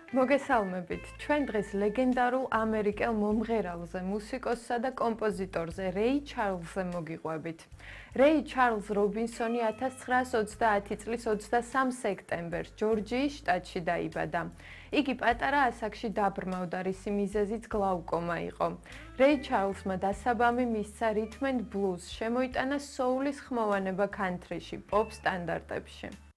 მოგესალმებით. ჩვენ დღეს ლეგენდარულ ამერიკელ მომღერალზე, მუსიკოსსა და კომპოზიტორზე, რეი ჩარლზზე მოგიყვებით. რეი ჩარლზ რობინსონი 1930 წლის 23 სექტემბერს ჯორჯიის შტატში დაიბადა. იგი პატარა ასაკში დაბრმავდა, რისი მიზეზიც გლაუკომა იყო. რეი ჩარლზმა დასაბამი მისცა რითმ ენდ ბლუზს, შემოიტანა soul-ის ხმოვანება country-ში, pop სტანდარტებში.